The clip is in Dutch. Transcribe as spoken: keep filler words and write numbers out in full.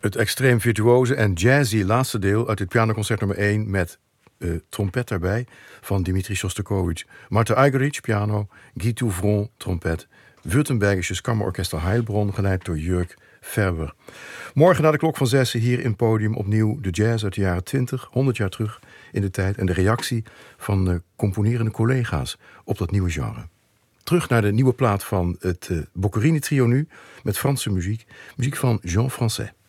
Het extreem virtuoze en jazzy laatste deel uit het pianoconcert nummer één... met uh, trompet daarbij van Dimitri Shostakovich. Martha Argerich, piano. Guy Touvron, trompet. Württembergisches Kammerorkester Heilbronn, geleid door Jörg Ferber. Morgen na de klok van zessen hier in Podium opnieuw de jazz uit de jaren twintig, honderd jaar terug in de tijd... en de reactie van uh, componerende collega's op dat nieuwe genre. Terug naar de nieuwe plaat van het uh, Boccherini-trio nu, met Franse muziek. Muziek van Jean Français.